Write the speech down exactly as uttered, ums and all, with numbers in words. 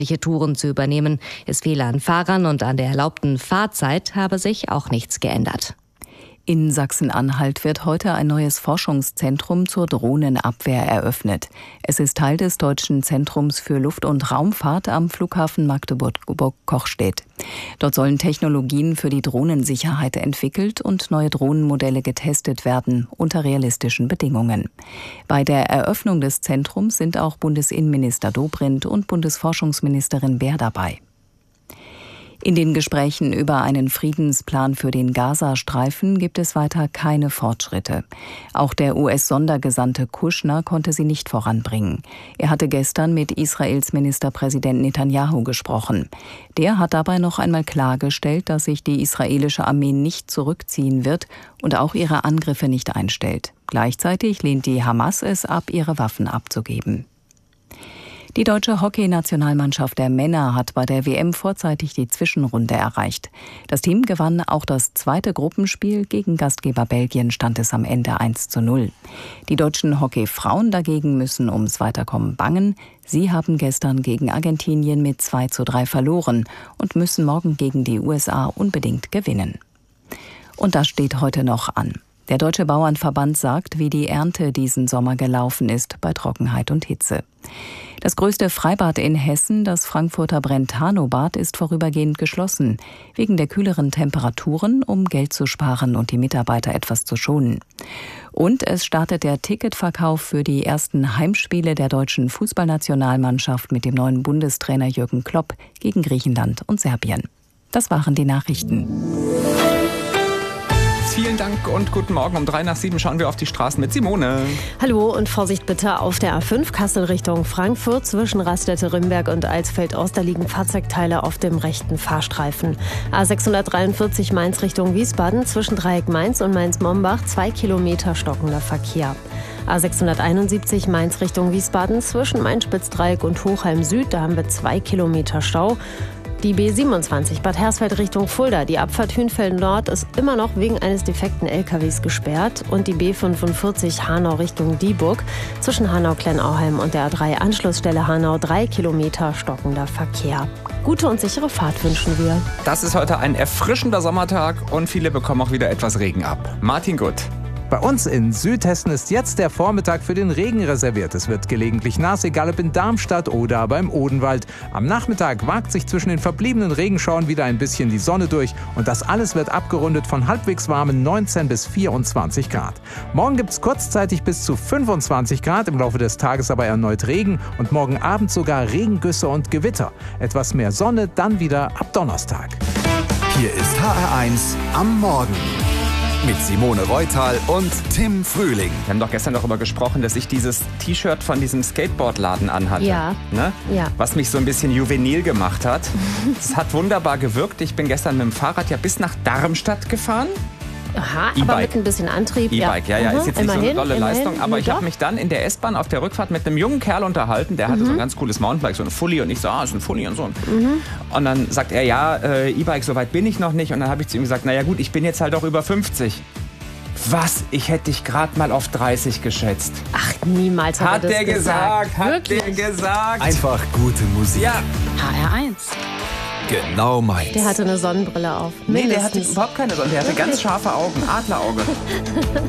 Touren zu übernehmen. Es fehle an Fahrern und an der erlaubten Fahrzeit habe sich auch nichts geändert. In Sachsen-Anhalt wird heute ein neues Forschungszentrum zur Drohnenabwehr eröffnet. Es ist Teil des Deutschen Zentrums für Luft- und Raumfahrt am Flughafen Magdeburg-Kochstedt. Dort sollen Technologien für die Drohnensicherheit entwickelt und neue Drohnenmodelle getestet werden unter realistischen Bedingungen. Bei der Eröffnung des Zentrums sind auch Bundesinnenminister Dobrindt und Bundesforschungsministerin Baer dabei. In den Gesprächen über einen Friedensplan für den Gazastreifen gibt es weiter keine Fortschritte. Auch der U S-Sondergesandte Kushner konnte sie nicht voranbringen. Er hatte gestern mit Israels Ministerpräsident Netanyahu gesprochen. Der hat dabei noch einmal klargestellt, dass sich die israelische Armee nicht zurückziehen wird und auch ihre Angriffe nicht einstellt. Gleichzeitig lehnt die Hamas es ab, ihre Waffen abzugeben. Die deutsche Hockeynationalmannschaft der Männer hat bei der W M vorzeitig die Zwischenrunde erreicht. Das Team gewann auch das zweite Gruppenspiel. Gegen Gastgeber Belgien stand es am Ende eins zu null. Die deutschen Hockeyfrauen dagegen müssen ums Weiterkommen bangen. Sie haben gestern gegen Argentinien mit zwei zu drei verloren und müssen morgen gegen die U S A unbedingt gewinnen. Und das steht heute noch an. Der Deutsche Bauernverband sagt, wie die Ernte diesen Sommer gelaufen ist bei Trockenheit und Hitze. Das größte Freibad in Hessen, das Frankfurter Brentano-Bad, ist vorübergehend geschlossen, wegen der kühleren Temperaturen, um Geld zu sparen und die Mitarbeiter etwas zu schonen. Und es startet der Ticketverkauf für die ersten Heimspiele der deutschen Fußballnationalmannschaft mit dem neuen Bundestrainer Jürgen Klopp gegen Griechenland und Serbien. Das waren die Nachrichten. Vielen Dank und guten Morgen. Um drei nach sieben schauen wir auf die Straßen mit Simone. Hallo und Vorsicht bitte auf der A fünf Kassel Richtung Frankfurt. Zwischen Raststätte Rimberg und Alsfeld-Ost, da liegen Fahrzeugteile auf dem rechten Fahrstreifen. A sechshundertdreiundvierzig Mainz Richtung Wiesbaden. Zwischen Dreieck Mainz und Mainz-Mombach zwei Kilometer stockender Verkehr. A sechshunderteinundsiebzig Mainz Richtung Wiesbaden. Zwischen Main-Spitzdreieck und Hochheim Süd, da haben wir zwei Kilometer Stau. Die B siebenundzwanzig Bad Hersfeld Richtung Fulda. Die Abfahrt Hünfeld Nord ist immer noch wegen eines defekten L K Ws gesperrt. Und die B fünfundvierzig Hanau Richtung Dieburg. Zwischen Hanau-Kleinauheim und der A drei Anschlussstelle Hanau drei Kilometer stockender Verkehr. Gute und sichere Fahrt wünschen wir. Das ist heute ein erfrischender Sommertag und viele bekommen auch wieder etwas Regen ab. Martin Gutt. Bei uns in Südhessen ist jetzt der Vormittag für den Regen reserviert. Es wird gelegentlich nass, egal ob in Darmstadt oder beim Odenwald. Am Nachmittag wagt sich zwischen den verbliebenen Regenschauern wieder ein bisschen die Sonne durch. Und das alles wird abgerundet von halbwegs warmen neunzehn bis vierundzwanzig Grad. Morgen gibt es kurzzeitig bis zu fünfundzwanzig Grad, im Laufe des Tages aber erneut Regen und morgen Abend sogar Regengüsse und Gewitter. Etwas mehr Sonne dann wieder ab Donnerstag. Hier ist H R eins am Morgen. Mit Simone Reutal und Tim Frühling. Wir haben doch gestern darüber gesprochen, dass ich dieses T-Shirt von diesem Skateboardladen anhatte. Ja. Ne? Ja. Was mich so ein bisschen juvenil gemacht hat. Es hat wunderbar gewirkt. Ich bin gestern mit dem Fahrrad ja bis nach Darmstadt gefahren. Aha, E-Bike. aber mit ein bisschen Antrieb. E-Bike, ja, ja, Mhm. ist jetzt nicht immerhin, so eine dolle immerhin. Leistung, aber Nee, ich habe doch. mich dann in der S-Bahn auf der Rückfahrt mit einem jungen Kerl unterhalten, der hatte so ein ganz cooles Mountainbike, so ein Fully und ich so, ah, ist ein Fully und so. Mhm. Und dann sagt er, ja, äh, E-Bike, so weit bin ich noch nicht und dann habe ich zu ihm gesagt, naja gut, ich bin jetzt halt auch über fünfzig. Was? Ich hätte dich gerade mal auf dreißig geschätzt. Ach, niemals hat, Hat er das der gesagt, hat Wirklich? der gesagt. Einfach gute Musik. Ja. H R eins. Genau meins. Der hatte eine Sonnenbrille auf. Nee, der hatte Mindestens. überhaupt keine Sonne. Der hatte ganz scharfe Augen, Adlerauge.